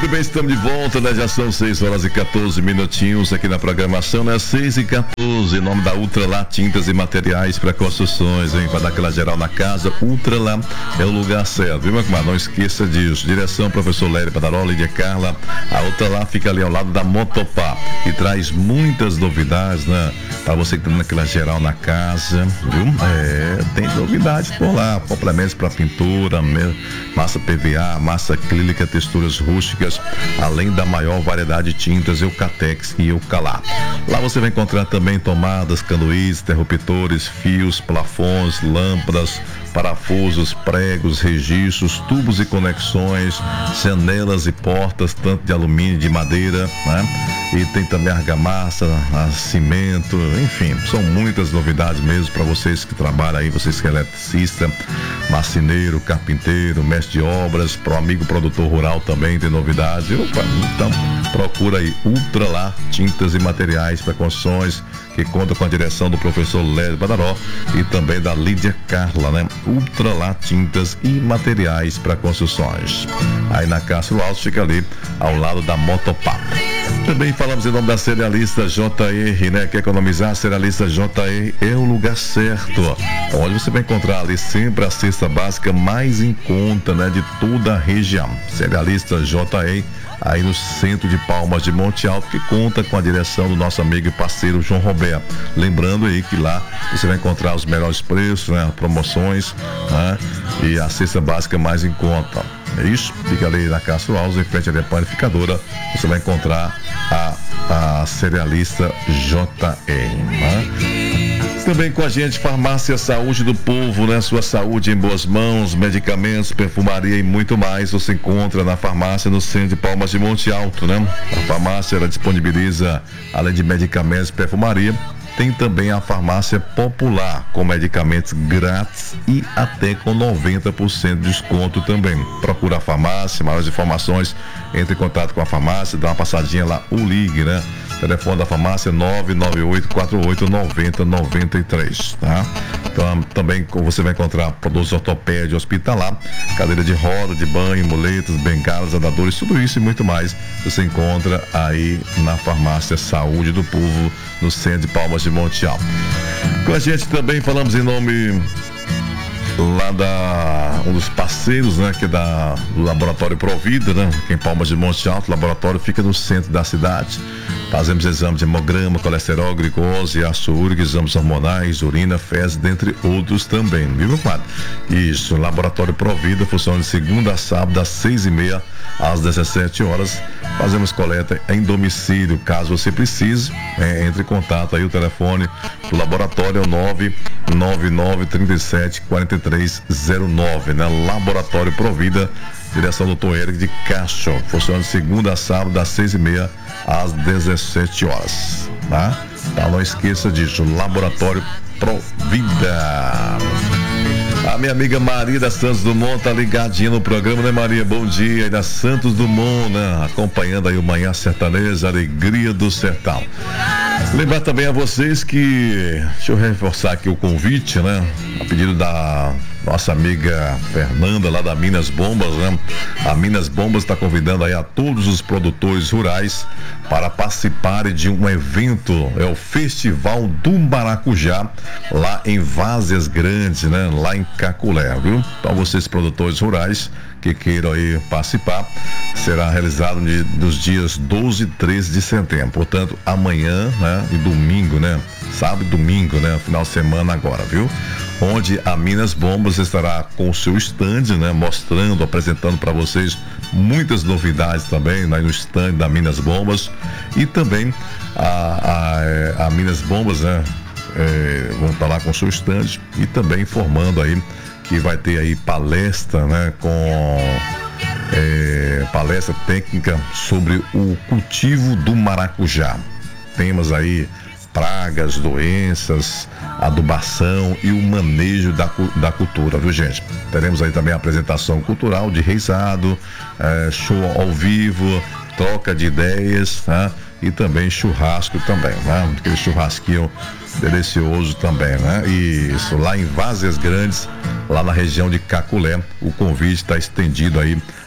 Muito bem, estamos de volta, né? Já são 6 horas e 14 minutinhos aqui na programação, né? 6 e 14, em nome da Ultralá Tintas e Materiais para Construções, hein? Para dar aquela geral na casa, Ultralá é o lugar certo, viu, meu camarada? Não esqueça disso. Direção, professor Lério Padaró, Lídia Carla. A Ultralá fica ali ao lado da Motopá e traz muitas novidades, né? Para você que tá dando aquela geral na casa, viu? Tem novidades por lá, complementos para pintura, massa PVA, massa acrílica, texturas rústicas, além da maior variedade de tintas Eucatex e Eucalá. Lá você vai encontrar também tomadas, canoís, interruptores, fios, plafons, lâmpadas, parafusos, pregos, registros, tubos e conexões, janelas e portas, tanto de alumínio e de madeira, né? E tem também argamassa, cimento, enfim, são muitas novidades mesmo para vocês que trabalham aí, vocês que é eletricista, marceneiro, carpinteiro, mestre de obras, pro amigo produtor rural também tem novidades. Então procura aí Ultralá Tintas e Materiais para Construções, que conta com a direção do professor Lério Badaró e também da Lídia Carla, né? Ultralá Tintas e Materiais para Construções. Aí na Castro Alto fica ali ao lado da Motopá. Também falamos em nome da Cerealista JR, né? Quer economizar? Cerealista JR é o lugar certo. Onde você vai encontrar ali sempre a cesta básica mais em conta, né? De toda a região. Cerealista JR, aí no centro de Palmas de Monte Alto, que conta com a direção do nosso amigo e parceiro João Roberto. Lembrando aí que lá você vai encontrar os melhores preços, né? Promoções, né? E a cesta básica mais em conta. É isso, fica ali na Castro Alves, em frente à panificadora, você vai encontrar a Cerealista JR, né? Também com a gente, Farmácia Saúde do Povo, né? Sua saúde em boas mãos, medicamentos, perfumaria e muito mais, você encontra na farmácia no centro de Palmas de Monte Alto, né? A farmácia, ela disponibiliza, além de medicamentos e perfumaria, tem também a farmácia popular, com medicamentos grátis e até com 90% de desconto também. Procura a farmácia, maiores informações, entre em contato com a farmácia, dá uma passadinha lá, ou ligue, né? Telefone da farmácia 998489093, tá? Então, também você vai encontrar produtos ortopédia hospitalar, cadeira de roda, de banho, muletas, bengalas, andadores, tudo isso e muito mais você encontra aí na Farmácia Saúde do Povo, no centro de Palmas de Monte Alto. Com a gente também falamos em nome lá um dos parceiros, né, que é do Laboratório Provida, né, aqui em Palmas de Monte Alto. O laboratório fica no centro da cidade. Fazemos exames de hemograma, colesterol, glicose, ácido úrico, exames hormonais, urina, fezes, dentre outros também, viu, meu quadro? Isso, Laboratório Provida funciona de segunda a sábado, das 6h30 às 17 horas. Fazemos coleta em domicílio, caso você precise, entre em contato aí, o telefone do laboratório é o 999374309, né? Laboratório Provida, direção do Dr. Eric de Castro, funciona de segunda a sábado, das 6h30 às 17 horas, tá? Então não esqueça disso, Laboratório Provida. A minha amiga Maria da Santos Dumont tá ligadinha no programa, né, Maria? Bom dia, aí da Santos Dumont, né? Acompanhando aí o Manhã Sertaneja, Alegria do Sertão. Lembrar também a vocês que, deixa eu reforçar aqui o convite, né? A pedido da nossa amiga Fernanda, lá da Minas Bombas, né? A Minas Bombas está convidando aí a todos os produtores rurais para participarem de um evento, é o Festival do Maracujá, lá em Várzea Grandes, né? Lá em Caculé, viu? Então vocês produtores rurais que queiram aí participar, será realizado nos dias 12 e 13 de setembro, portanto amanhã, né? E domingo, né? Sábado e domingo, né? Final de semana agora, viu? Onde a Minas Bombas estará com o seu stand, né? Mostrando, apresentando para vocês muitas novidades também, né? No stand da Minas Bombas, e também a Minas Bombas, né? Vão estar lá com o seu stand e também informando aí que vai ter aí palestra, né? Com palestra técnica sobre o cultivo do maracujá. Temos aí pragas, doenças, adubação e o manejo da cultura, viu, gente? Teremos aí também a apresentação cultural de reisado, show ao vivo, troca de ideias, tá? E também churrasco também, né? Aquele churrasquinho delicioso também, né? E isso, lá em Várzea Grandes, lá na região de Caculé, o convite está estendido aí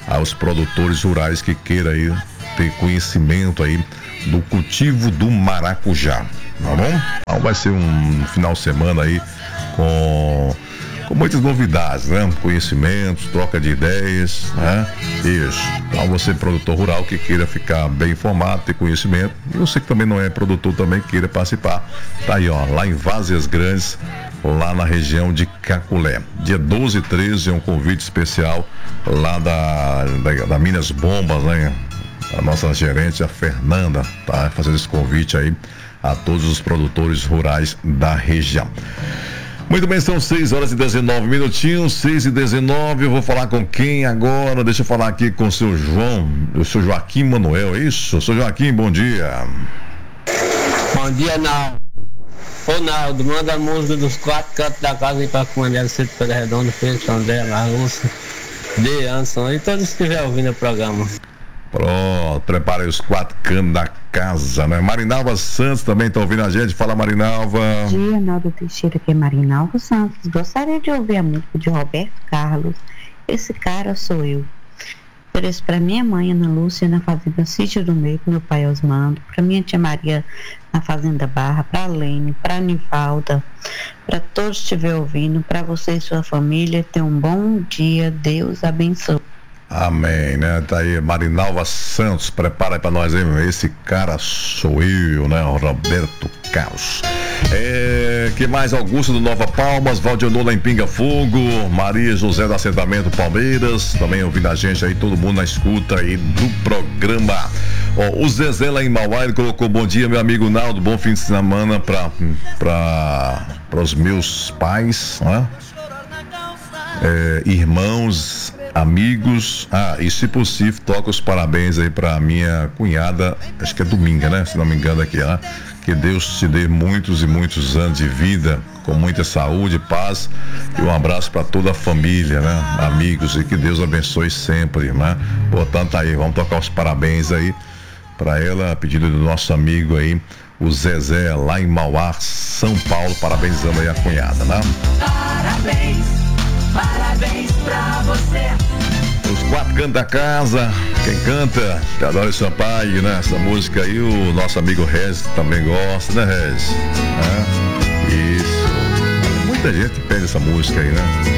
aos produtores rurais que queiram aí ter conhecimento aí do cultivo do maracujá, tá bom? Então vai ser um final de semana aí com muitas novidades, né? Conhecimentos, troca de ideias, né? Isso. Então você, produtor rural, que queira ficar bem informado, ter conhecimento, e você que também não é produtor, também queira participar, tá aí, ó, lá em Várzeas Grandes, lá na região de Caculé. Dia 12 e 13 é um convite especial lá da Minas Bombas, né? A nossa gerente, a Fernanda, tá fazendo esse convite aí a todos os produtores rurais da região. Muito bem, são 6h19, 6h19, eu vou falar com quem agora? Deixa eu falar aqui com o seu Joaquim Manuel, é isso? Seu Joaquim, bom dia. Bom dia, Naldo. Ô, Naldo, manda a música dos 4 cantos da casa aí pra Comandante Centro Pedra Redonda, Felix André, Larúcia, De Anderson e todos que estiverem ouvindo o programa. Pronto, prepara aí os 4 cantos da casa, né? Marinalva Santos também tá ouvindo a gente. Fala, Marinalva. Bom dia, Naldo Teixeira, aqui é Marinalva Santos. Gostaria de ouvir a música de Roberto Carlos. Esse cara sou eu. Ofereço para minha mãe, Ana Lúcia, na Fazenda Sítio do Meio, com meu pai Osmando, para minha tia Maria, na Fazenda Barra, para a Lene, para a Nivalda, para todos que estiverem ouvindo, para você e sua família. Tenha um bom dia, Deus abençoe. Amém, né? Tá aí, Marinalva Santos, prepara aí pra nós aí, esse cara sou eu, né? Roberto Carlos. Que mais? Augusto do Nova Palmas, Valdionô lá em Pinga Fogo, Maria José do Assentamento Palmeiras, também ouvindo a gente aí, todo mundo na escuta aí do programa. Ó, o Zezé lá em Mauá, ele colocou: bom dia, meu amigo Naldo, bom fim de semana para os meus pais, né? Irmãos, amigos, e se possível toca os parabéns aí pra minha cunhada, acho que é Dominga, né? Se não me engano aqui, né? Que Deus te dê muitos e muitos anos de vida, com muita saúde, paz, e um abraço para toda a família, né? Amigos, e que Deus abençoe sempre, né? Portanto, aí, vamos tocar os parabéns aí para ela, a pedido do nosso amigo aí, o Zezé, lá em Mauá, São Paulo, parabenizando aí a cunhada, né? Parabéns, parabéns pra você. Os 4 cantos da casa, quem canta, Teodoro Sampaio, né? Essa música aí, o nosso amigo Regis também gosta, né, Regis? Isso. Muita gente pede essa música aí, né?